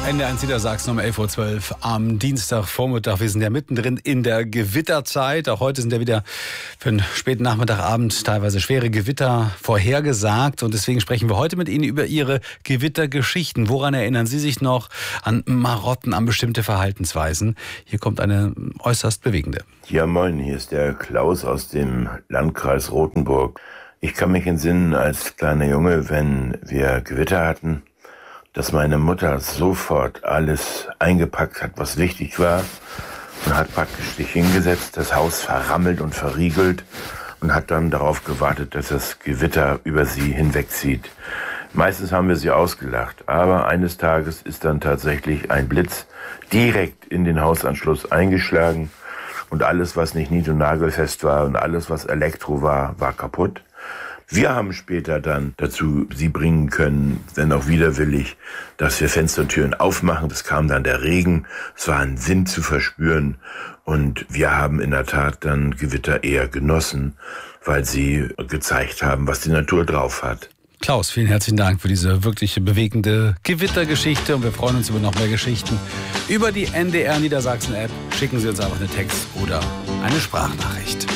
NDR1 Niedersachsen um 11.12 Uhr am Dienstagvormittag. Wir sind ja mittendrin in der Gewitterzeit. Auch heute sind ja wieder für den späten Nachmittagabend teilweise schwere Gewitter vorhergesagt. Und deswegen sprechen wir heute mit Ihnen über Ihre Gewittergeschichten. Woran erinnern Sie sich noch? An Marotten, an bestimmte Verhaltensweisen? Hier kommt eine äußerst bewegende. Ja, moin, hier ist der Klaus aus dem Landkreis Rothenburg. Ich kann mich entsinnen als kleiner Junge, wenn wir Gewitter hatten, dass meine Mutter sofort alles eingepackt hat, was wichtig war, und hat praktisch sich hingesetzt, das Haus verrammelt und verriegelt und hat dann darauf gewartet, dass das Gewitter über sie hinwegzieht. Meistens haben wir sie ausgelacht, aber eines Tages ist dann tatsächlich ein Blitz direkt in den Hausanschluss eingeschlagen und alles, was nicht nied- und nagelfest war und alles, was Elektro war, war kaputt. Wir haben später dann dazu sie bringen können, wenn auch widerwillig, dass wir Fenster und Türen aufmachen. Das kam dann der Regen, es war ein Wind zu verspüren und wir haben in der Tat dann Gewitter eher genossen, weil sie gezeigt haben, was die Natur drauf hat. Klaus, vielen herzlichen Dank für diese wirklich bewegende Gewittergeschichte und wir freuen uns über noch mehr Geschichten über die NDR Niedersachsen App. Schicken Sie uns einfach eine Text- oder eine Sprachnachricht.